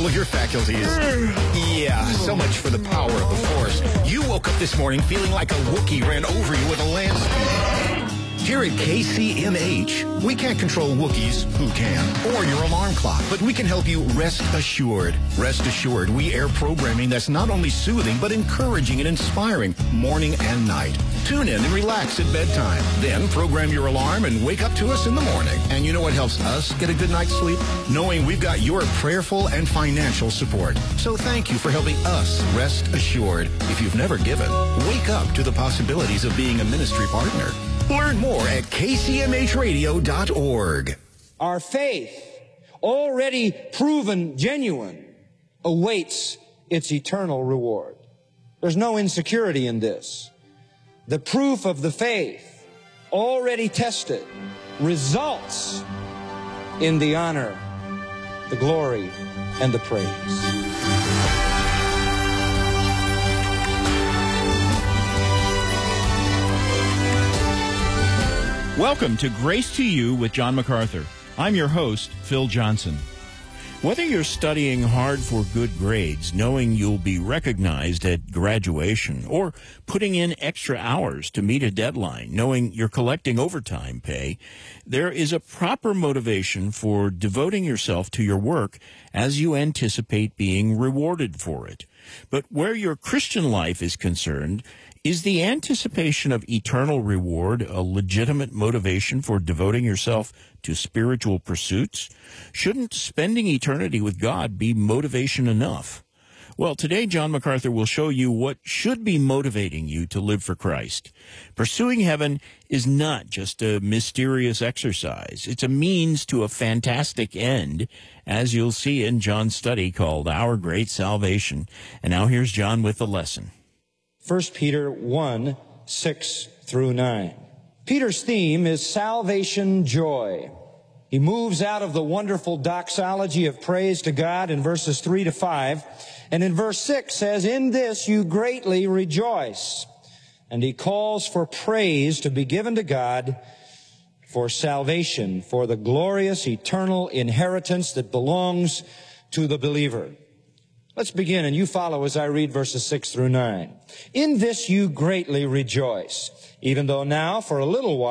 all of your faculties. Yeah, so much for the power of the Force. You woke up this morning feeling like a Wookiee ran over you with a land speeder. Here at KCMH, we can't control Wookiees, who can, or your alarm clock, but we can help you rest assured. Rest assured, we air programming that's not only soothing, but encouraging and inspiring morning and night. Tune in and relax at bedtime. Then program your alarm and wake up to us in the morning. And you know what helps us get a good night's sleep? Knowing we've got your prayerful and financial support. So thank you for helping us rest assured. If you've never given, wake up to the possibilities of being a ministry partner. Learn more at kcmhradio.org. Our faith, already proven genuine, awaits its eternal reward. There's no insecurity in this. The proof of the faith, already tested, results in the honor, the glory, and the praise. Welcome to Grace to You with John MacArthur. I'm your host, Phil Johnson. Whether you're studying hard for good grades, knowing you'll be recognized at graduation, or putting in extra hours to meet a deadline, knowing you're collecting overtime pay, there is a proper motivation for devoting yourself to your work as you anticipate being rewarded for it. But where your Christian life is concerned, is the anticipation of eternal reward a legitimate motivation for devoting yourself to spiritual pursuits? Shouldn't spending eternity with God be motivation enough? Well, today John MacArthur will show you what should be motivating you to live for Christ. Pursuing heaven is not just a mysterious exercise. It's a means to a fantastic end, as you'll see in John's study called Our Great Salvation. And now here's John with the lesson. 1 Peter 1, 6 through 9. Peter's theme is salvation joy. He moves out of the wonderful doxology of praise to God in verses 3 to 5. And in verse 6 says, "In this you greatly rejoice." And he calls for praise to be given to God for salvation, for the glorious eternal inheritance that belongs to the believer. Let's begin, and you follow as I read verses 6 through 9. "In this you greatly rejoice, even though now for a little while